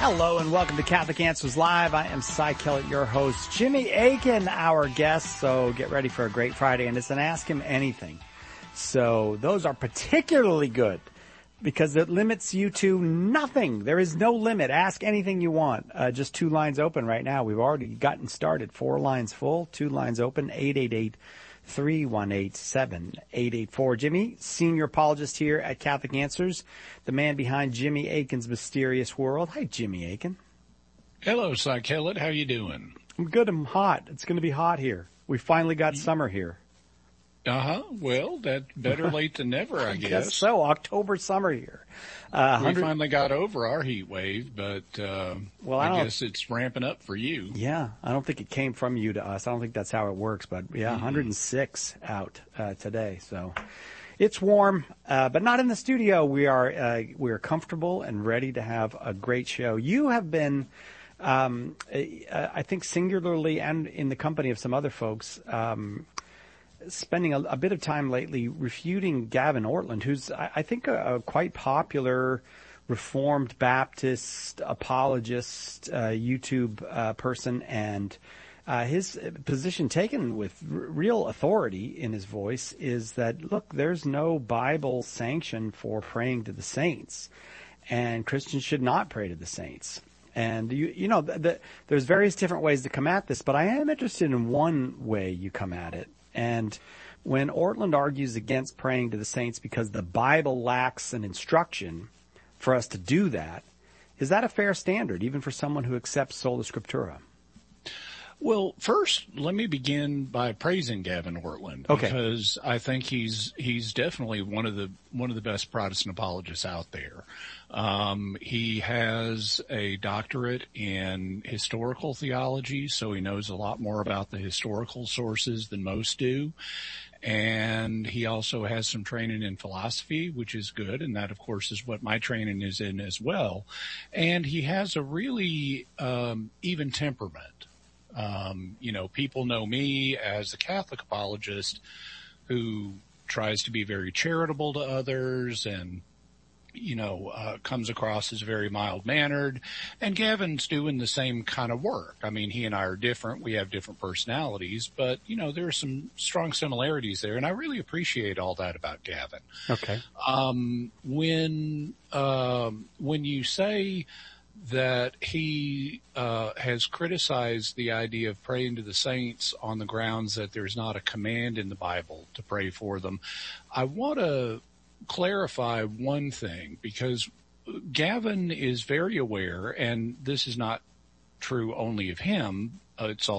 Hello and welcome to Catholic Answers Live. I am Cy Kellett, your host. Jimmy Akin, our guest. So get ready for a great Friday, and it's an Ask Him Anything. So those are particularly good because it limits you to nothing. There is no limit. Ask anything you want. Just 2 lines open right now. We've already gotten started. 4 lines full, 2 lines open, 888-318-7884. Jimmy, senior apologist here at Catholic Answers, the man behind Jimmy Akin's Mysterious World. Hi, Jimmy Akin. Hello, Cy Kellett. How you doing? I'm good. I'm hot. It's going to be hot here. We finally got summer here. Well, that's better late than never, I guess. So, October summer here. We finally got over our heat wave, but I guess it's ramping up for you. Yeah, I don't think it came from you to us. I don't think that's how it works, but yeah, 106 out today. So it's warm, but not in the studio. We are comfortable and ready to have a great show. You have been, I think, singularly and in the company of some other folks, spending a bit of time lately refuting Gavin Ortlund, who's, I think, a quite popular Reformed Baptist apologist, YouTube person, and his position taken with real authority in his voice is that, look, there's no Bible sanction for praying to the saints, and Christians should not pray to the saints. And, there's various different ways to come at this, but I am interested in one way you come at it. And when Ortlund argues against praying to the saints because the Bible lacks an instruction for us to do that, is that a fair standard, even for someone who accepts sola scriptura? Well, first, let me begin by praising Gavin Ortlund, because I think he's definitely one of the best Protestant apologists out there. He has a doctorate in historical theology, so he knows a lot more about the historical sources than most do. And he also has some training in philosophy, which is good. And that, of course, is what my training is in as well. And he has a really even temperament. People know me as a Catholic apologist who tries to be very charitable to others and, comes across as very mild-mannered. And Gavin's doing the same kind of work. I mean, he and I are different. We have different personalities, but, there are some strong similarities there. And I really appreciate all that about Gavin. Okay. When you say that he has criticized the idea of praying to the saints on the grounds that there's not a command in the Bible to pray for them, I want to clarify one thing, because Gavin is very aware, and this is not true only of him, it's